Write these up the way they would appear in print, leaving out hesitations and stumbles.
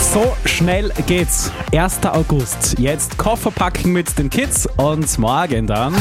So schnell geht's. 1. August. Jetzt Koffer packen mit den Kids und morgen dann...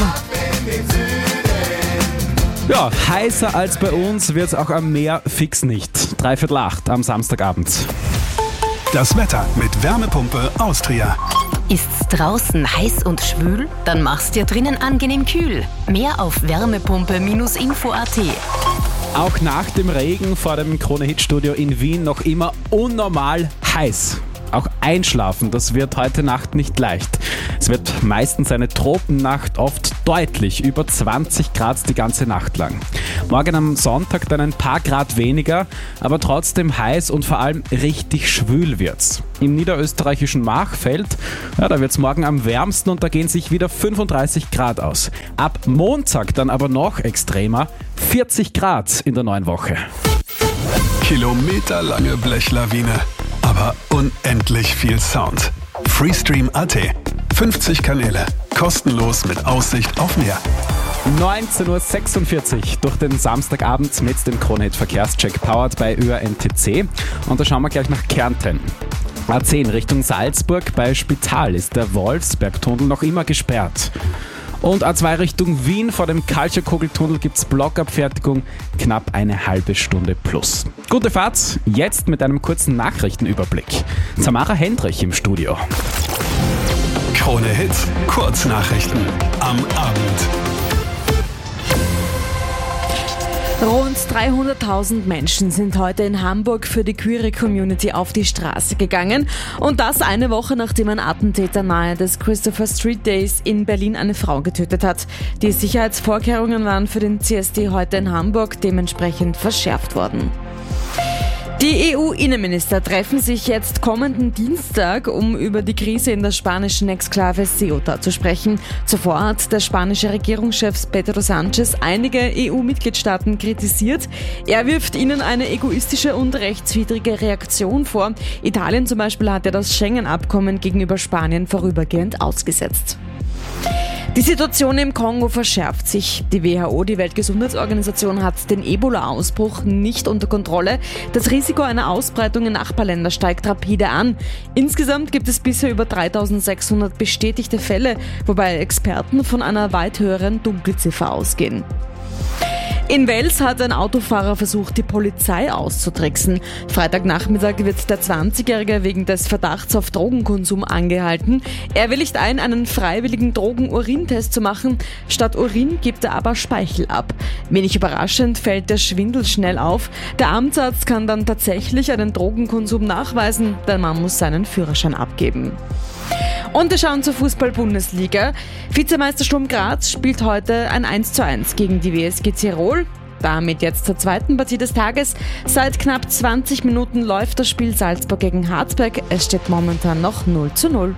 Ja, heißer als bei uns wird's auch am Meer fix nicht. 7:45 am Samstagabend. Das Wetter mit Wärmepumpe Austria. Ist's draußen heiß und schwül? Dann mach's dir drinnen angenehm kühl. Mehr auf wärmepumpe-info.at. Auch nach dem Regen vor dem Krone-Hit-Studio in Wien noch immer unnormal heiß. Auch einschlafen, das wird heute Nacht nicht leicht. Es wird meistens eine Tropennacht, oft deutlich über 20 Grad die ganze Nacht lang. Morgen am Sonntag dann ein paar Grad weniger, aber trotzdem heiß und vor allem richtig schwül wird's. Im niederösterreichischen Machfeld, da wird's morgen am wärmsten und da gehen sich wieder 35 Grad aus. Ab Montag dann aber noch extremer, 40 Grad in der neuen Woche. Kilometerlange Blechlawine, aber unendlich viel Sound. Freestream.at. 50 Kanäle, kostenlos mit Aussicht auf Meer. 19:46 Uhr durch den Samstagabend mit dem Krone-Hit Verkehrscheck powered bei ÖRNTC. Und da schauen wir gleich nach Kärnten. A10 Richtung Salzburg bei Spital ist der Wolfsbergtunnel noch immer gesperrt. Und A2 Richtung Wien vor dem Kaltscherkugeltunnel gibt's Blockabfertigung, knapp eine halbe Stunde plus. Gute Fahrt, jetzt mit einem kurzen Nachrichtenüberblick. Samara Hendrich im Studio. Krone Hit, Kurznachrichten am Abend. Rund 300.000 Menschen sind heute in Hamburg für die queere Community auf die Straße gegangen. Und das eine Woche, nachdem ein Attentäter nahe des Christopher Street Days in Berlin eine Frau getötet hat. Die Sicherheitsvorkehrungen waren für den CSD heute in Hamburg dementsprechend verschärft worden. Die EU-Innenminister treffen sich jetzt kommenden Dienstag, um über die Krise in der spanischen Exklave Ceuta zu sprechen. Zuvor hat der spanische Regierungschef Pedro Sánchez einige EU-Mitgliedstaaten kritisiert. Er wirft ihnen eine egoistische und rechtswidrige Reaktion vor. Italien zum Beispiel hat ja das Schengen-Abkommen gegenüber Spanien vorübergehend ausgesetzt. Die Situation im Kongo verschärft sich. Die WHO, die Weltgesundheitsorganisation, hat den Ebola-Ausbruch nicht unter Kontrolle. Das Risiko einer Ausbreitung in Nachbarländer steigt rapide an. Insgesamt gibt es bisher über 3.600 bestätigte Fälle, wobei Experten von einer weit höheren Dunkelziffer ausgehen. In Wels hat ein Autofahrer versucht, die Polizei auszutricksen. Freitagnachmittag wird der 20-Jährige wegen des Verdachts auf Drogenkonsum angehalten. Er willigt ein, einen freiwilligen Drogen-Urintest zu machen. Statt Urin gibt er aber Speichel ab. Wenig überraschend fällt der Schwindel schnell auf. Der Amtsarzt kann dann tatsächlich einen Drogenkonsum nachweisen, denn man muss seinen Führerschein abgeben. Und wir schauen zur Fußball-Bundesliga. Vizemeister Sturm Graz spielt heute ein 1:1 gegen die WSG Tirol. Damit jetzt zur zweiten Partie des Tages. Seit knapp 20 Minuten läuft das Spiel Salzburg gegen Harzberg. Es steht momentan noch 0:0.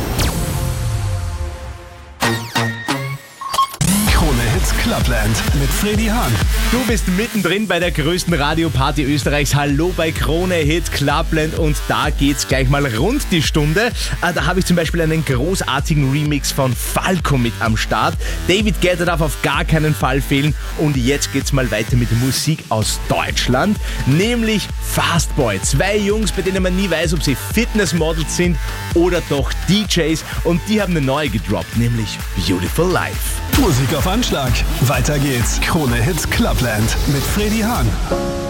Clubland mit Freddy Hahn. Du bist mittendrin bei der größten Radioparty Österreichs. Hallo bei Krone Hit Clubland und da geht's gleich mal rund die Stunde. Da habe ich zum Beispiel einen großartigen Remix von Falco mit am Start. David Guetta darf auf gar keinen Fall fehlen und jetzt geht's mal weiter mit Musik aus Deutschland, nämlich Fastboy. Zwei Jungs, bei denen man nie weiß, ob sie Fitnessmodels sind oder doch DJs und die haben eine neue gedroppt, nämlich Beautiful Life. Musik auf Anschlag. Weiter geht's. Krone Hit Clubland mit Freddy Hahn.